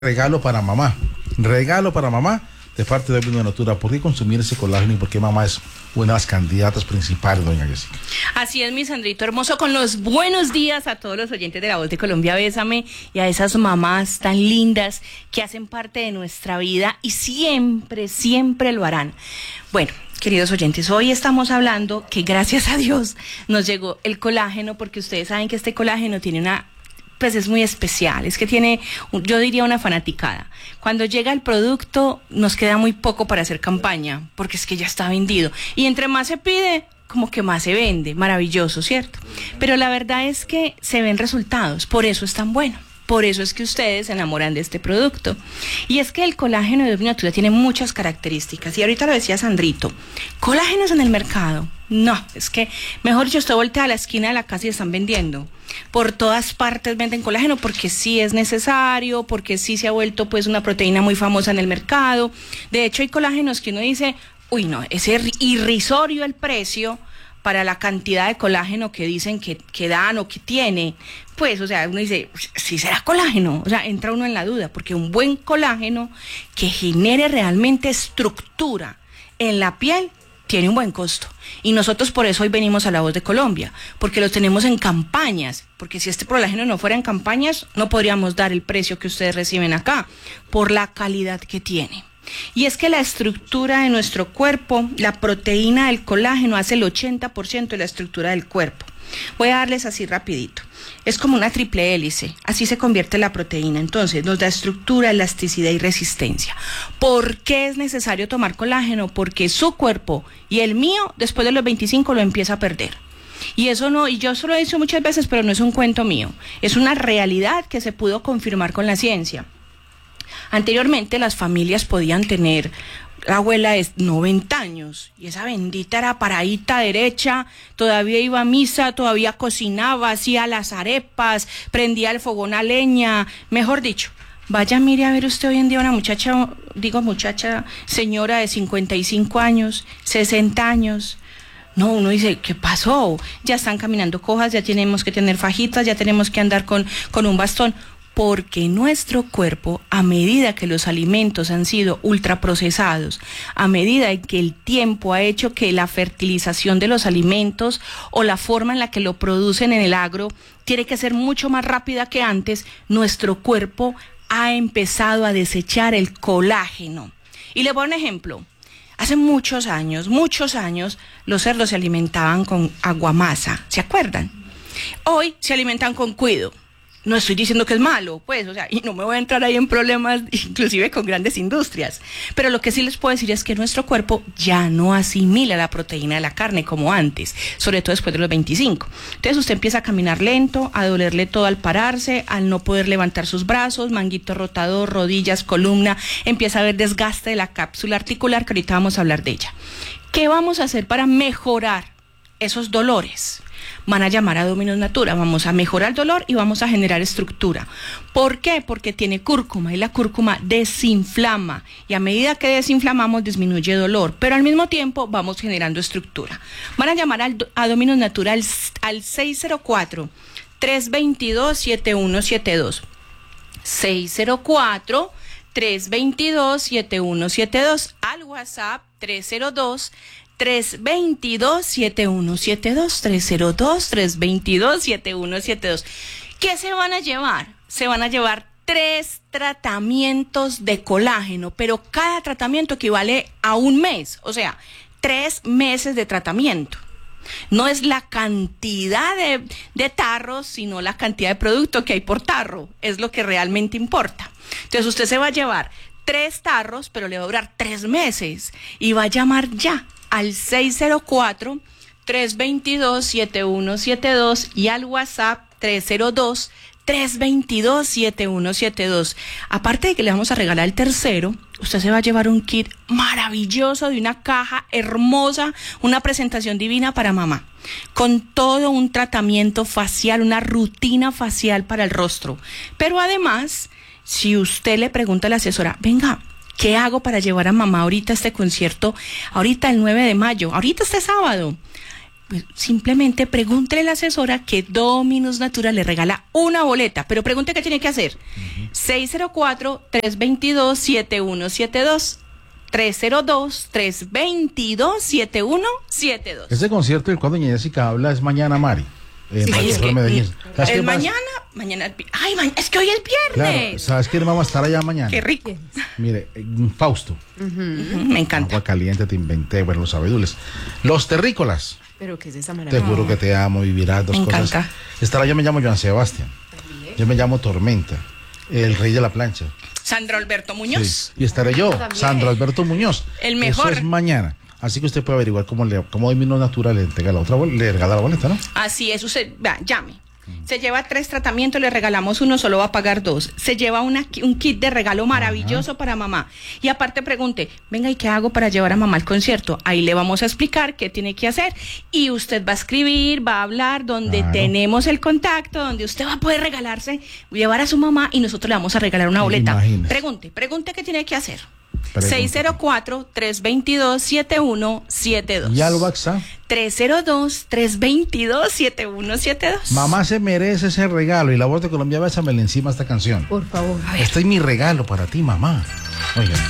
Regalo para mamá. Regalo para mamá de parte de Domino Natura. ¿Por qué consumir ese colágeno y por qué mamá es una de las candidatas principales, doña Jessica? Así es, mi Sandrito hermoso, con los buenos días a todos los oyentes de La Voz de Colombia, Bésame, y a esas mamás tan lindas que hacen parte de nuestra vida y siempre, siempre lo harán. Bueno, queridos oyentes, hoy estamos hablando que gracias a Dios nos llegó el colágeno, porque ustedes saben que este colágeno tiene pues es muy especial, es que tiene, yo diría, una fanaticada. Cuando llega el producto nos queda muy poco para hacer campaña, porque es que ya está vendido. Y entre más se pide, como que más se vende. Maravilloso, ¿cierto? Pero la verdad es que se ven resultados, por eso es tan bueno. Por eso es que ustedes se enamoran de este producto. Y es que el colágeno de Domino Natura tiene muchas características. Y ahorita lo decía Sandrito, colágenos en el mercado. No, es que, mejor dicho, usted voltea a la esquina de la casa y están vendiendo. Por todas partes venden colágeno porque sí es necesario, porque sí se ha vuelto pues una proteína muy famosa en el mercado. De hecho, hay colágenos que uno dice, uy no, es irrisorio el precio para la cantidad de colágeno que dicen que dan o que tiene. Pues, o sea, uno dice, sí será colágeno. O sea, entra uno en la duda, porque un buen colágeno que genere realmente estructura en la piel tiene un buen costo. Y nosotros por eso hoy venimos a La Voz de Colombia, porque lo tenemos en campañas, porque si este colágeno no fuera en campañas, no podríamos dar el precio que ustedes reciben acá, por la calidad que tiene. Y es que la estructura de nuestro cuerpo, la proteína del colágeno hace el 80% de la estructura del cuerpo. Voy a darles así rapidito. Es como una triple hélice, así se convierte la proteína. Entonces nos da estructura, elasticidad y resistencia. ¿Por qué es necesario tomar colágeno? Porque su cuerpo y el mío después de los 25 lo empieza a perder. Y eso no, y yo se lo he dicho muchas veces, pero no es un cuento mío, es una realidad que se pudo confirmar con la ciencia. Anteriormente las familias podían tener, la abuela es 90 años y esa bendita era paradita derecha, todavía iba a misa, todavía cocinaba, hacía las arepas, prendía el fogón a leña, mejor dicho. Vaya, mire a ver usted hoy en día una muchacha, señora de 55 años, 60 años. No, uno dice, ¿qué pasó? Ya están caminando cojas, ya tenemos que tener fajitas, ya tenemos que andar con un bastón. Porque nuestro cuerpo, a medida que los alimentos han sido ultraprocesados, a medida que el tiempo ha hecho que la fertilización de los alimentos o la forma en la que lo producen en el agro tiene que ser mucho más rápida que antes, nuestro cuerpo ha empezado a desechar el colágeno. Y le pongo un ejemplo. Hace muchos años, los cerdos se alimentaban con aguamasa, ¿se acuerdan? Hoy se alimentan con cuido. No estoy diciendo que es malo, pues, o sea, y no me voy a entrar ahí en problemas, inclusive con grandes industrias. Pero lo que sí les puedo decir es que nuestro cuerpo ya no asimila la proteína de la carne como antes, sobre todo después de los 25. Entonces usted empieza a caminar lento, a dolerle todo al pararse, al no poder levantar sus brazos, manguito rotador, rodillas, columna, empieza a haber desgaste de la cápsula articular, que ahorita vamos a hablar de ella. ¿Qué vamos a hacer para mejorar esos dolores? Van a llamar a Domino Natura, vamos a mejorar el dolor y vamos a generar estructura. ¿Por qué? Porque tiene cúrcuma y la cúrcuma desinflama y a medida que desinflamamos disminuye dolor, pero al mismo tiempo vamos generando estructura. Van a llamar a Domino Natura al 604-322-7172. 604-322-7172, al WhatsApp 302-322-7172, ¿Qué se van a llevar? Se van a llevar 3 tratamientos de colágeno, pero cada tratamiento equivale a un mes, o sea, 3 meses de tratamiento. No es la cantidad de tarros, sino la cantidad de producto que hay por tarro, es lo que realmente importa. Entonces usted se va a llevar 3 tarros, pero le va a durar 3 meses y va a llamar ya al 604-322-7172 y al WhatsApp 302-322-7172. Aparte de que le vamos a regalar el tercero, usted se va a llevar un kit maravilloso de una caja hermosa, una presentación divina para mamá, con todo un tratamiento facial, una rutina facial para el rostro. Pero además, si usted le pregunta a la asesora, venga, ¿qué hago para llevar a mamá ahorita a este concierto? Ahorita el 9 de mayo, ahorita este sábado. Pues simplemente pregúntele a la asesora que Dominus Natura le regala una boleta, pero pregunte qué tiene que hacer. 604-322-7172. 302-322-7172. Ese concierto del cual doña Jessica habla es mañana, Mari. Sí, es que Medellín. ¿Sabes qué el más? mañana, es que hoy es Claro, viernes. ¿sabes quién vamos a estar allá mañana? Qué rico. Mire, Fausto. Me encanta. Agua caliente te inventé, bueno, los abedules. Los terrícolas. Pero ¿qué es esa Te maravilla? juro que te amo, vivirás dos Me cosas. encanta. Estará, yo me llamo Joan Sebastián. Yo me llamo Tormenta, el rey de la plancha. Sandro Alberto Muñoz. Sí. Y estaré yo, También. Sandro Alberto Muñoz. El mejor. Eso es mañana. Así que usted puede averiguar cómo Dominus Natura le entrega le regala la boleta, ¿no? Así es, usted, vea, llame. Se lleva 3 tratamientos, le regalamos uno, solo va a pagar 2. Se lleva un kit de regalo maravilloso para mamá. Y aparte pregunte, venga, ¿y qué hago para llevar a mamá al concierto? Ahí le vamos a explicar qué tiene que hacer. Y usted va a escribir, va a hablar, donde Claro. tenemos el contacto, donde usted va a poder llevar a su mamá y nosotros le vamos a regalar una boleta. Imagínese. Pregunte qué tiene que hacer. Pregunte. 604-322-7172. Y al WhatsApp. 302-322-7172. Mamá se merece ese regalo y la voz de Colombia Bésame encima esta canción. Por favor. Este es mi regalo para ti, mamá. Oiga.